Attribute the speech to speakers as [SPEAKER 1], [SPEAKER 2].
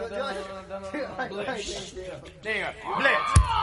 [SPEAKER 1] 就要
[SPEAKER 2] 不对，
[SPEAKER 1] 对
[SPEAKER 2] 那个 Blitz。